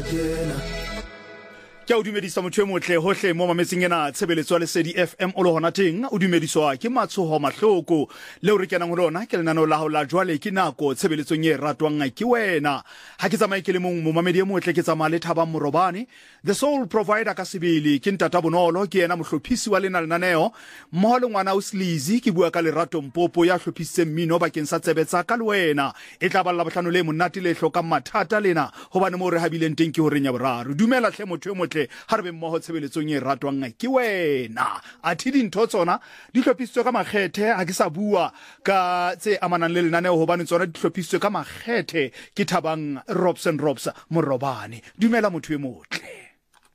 Ke o dumedisa motho e motle hohle mo mametseng ena tshebeletso ya Lesedi FM o le hona teng o dumediswa ke Matshoho Mahloko le re kenang ho lona ke lenano la ho la jwale ke nako tshebeletsong e ratwang ke wena ha ke tsamaye ke le mong mo mamedi e motle ke tsamaya le Thaba Morobane the sole provider ka sebele ke Ntata Bonolo ke yena mohlophisi wa lena lenaneo mmoho le ngwana o Slizi ke bua ka Lerato Mpopo ya hlophisitseng mmino bakeng sa tsebetsa ka le wena e tla ba la bohlano le monate le hlokang mathata lena hobane mo re habileng teng ke ho renya boraro dumela hle motho e motle ha re be mmoho tshebeletsong e ratwang ke wena athi dintho tsona di hlophisitswe ka makgethe ha ke sa bua ka tse amanang le lenaneo hobane tsona di hlophisitswe ka makgethe ke Thabang Robson Robs Morobane dumela motho e motle